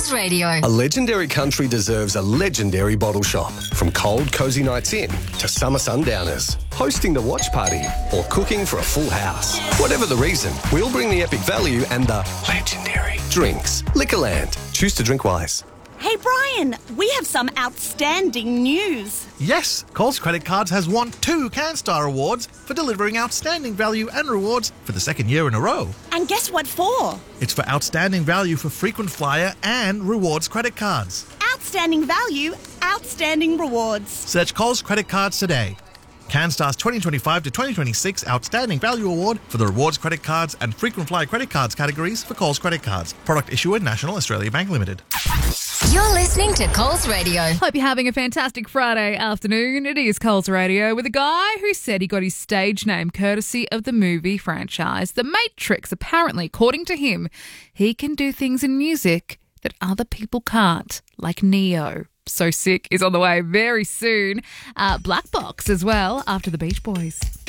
Coles Radio. A legendary country deserves a legendary bottle shop. From cold, cosy nights in to summer sundowners, hosting the watch party or cooking for a full house. Whatever the reason, we'll bring the epic value and the legendary drinks. Liquorland. Choose to drink wise. Hey Brian, we have some outstanding news. Yes, Coles Credit Cards has won 2 CanStar Awards for delivering outstanding value and rewards for the second year in a row. And guess what for? It's for outstanding value for frequent flyer and rewards credit cards. Outstanding value, outstanding rewards. Search Coles Credit Cards today. CanStar's 2025 to 2026 Outstanding Value Award for the rewards credit cards and frequent flyer credit cards categories for Coles Credit Cards. Product issuer National Australia Bank Limited. You're listening to Coles Radio. Hope you're having a fantastic Friday afternoon. It is Coles Radio with a guy who said he got his stage name courtesy of the movie franchise The Matrix. Apparently, according to him, he can do things in music that other people can't, like Neo. So Sick is on the way very soon. Black Box as well after the Beach Boys.